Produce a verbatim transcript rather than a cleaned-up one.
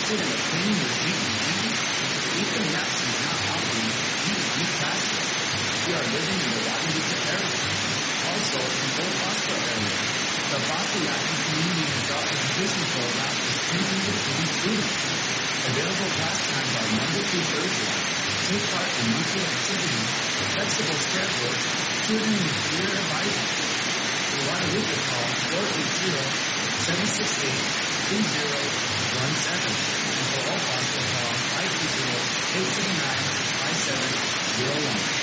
interested in obtaining your Jeep and Jeep? Ethan Yachts is now offering Jeep and Jeep Passport. We are living in the Guadalupe area. Also in Old Bosco area. The Bosco Yachting Community Adult Education Program is choosing to student students. Available class times are Monday through Thursday. Take part in monthly activities, flexible schedule, tutoring and career advising. For Guadalupe, call four eight zero, seven six eight, two zero one seven. And for all Bosco, call five two zero, eight seven nine, five seven zero one.